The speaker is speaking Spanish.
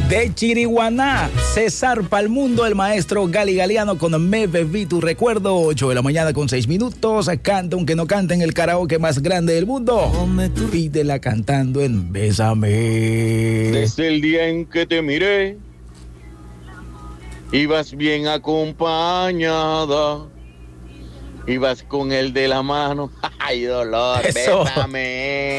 De Chiriguaná, César Palmundo, el maestro Gali Galeano con Me Bebí Tu Recuerdo. 8 de la mañana con 6 minutos. Canta aunque no cante en el karaoke más grande del mundo. Pídela cantando en Bésame. Desde el día en que te miré, ibas bien acompañada. Ibas con el de la mano. Ay, dolor, Eso. bésame.